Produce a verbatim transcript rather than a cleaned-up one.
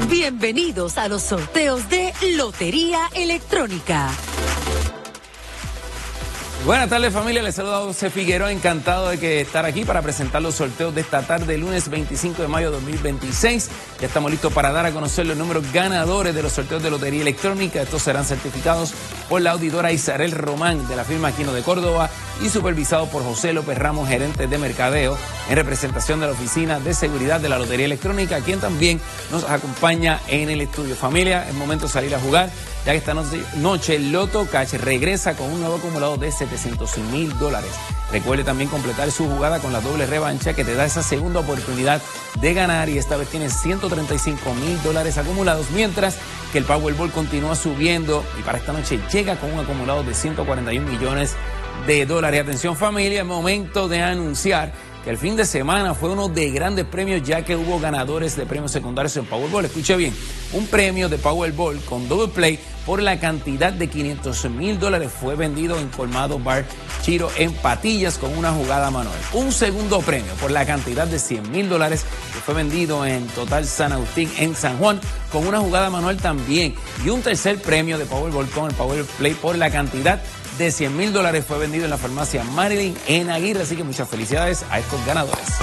Bienvenidos a los sorteos de Lotería Electrónica. Buenas tardes, familia, les saluda José Figueroa, encantado de que estar aquí para presentar los sorteos de esta tarde, lunes veinticinco de mayo de dos mil veintiséis. Ya estamos listos para dar a conocer los números ganadores de los sorteos de Lotería Electrónica. Estos serán certificados por la auditora Isabel Román de la firma Aquino de Córdoba y supervisados por José López Ramos, gerente de mercadeo, en representación de la Oficina de Seguridad de la Lotería Electrónica, quien también nos acompaña en el estudio. Familia, es momento de salir a jugar, ya que esta noche el Loto Cash regresa con un nuevo acumulado de setecientos mil dólares. Recuerde también completar su jugada con la doble revancha que te da esa segunda oportunidad de ganar, y esta vez tienes ciento treinta y cinco mil dólares acumulados, mientras que el Powerball continúa subiendo y para esta noche llega con un acumulado de ciento cuarenta y un millones de dólares. Atención, familia, es momento de anunciar que el fin de semana fue uno de grandes premios, ya que hubo ganadores de premios secundarios en Powerball. Escuche bien, un premio de Powerball con Double Play por la cantidad de quinientos mil dólares fue vendido en Colmado Bar Chiro en Patillas con una jugada manual. Un segundo premio por la cantidad de cien mil dólares que fue vendido en Total San Agustín en San Juan con una jugada manual también. Y un tercer premio de Powerball con el Power Play por la cantidad de cien mil dólares fue vendido en la farmacia Marilyn en Aguirre. Así que muchas felicidades a estos ganadores.